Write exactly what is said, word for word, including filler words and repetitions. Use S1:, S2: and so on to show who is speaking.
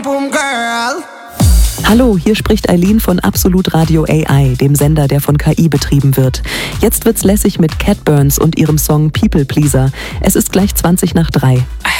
S1: Boom Girl.
S2: Hallo, hier spricht Eileen von Absolut Radio A I, dem Sender, der von K I betrieben wird. Jetzt wird's lässig mit Cat Burns und ihrem Song People Pleaser. Es ist gleich zwanzig nach drei.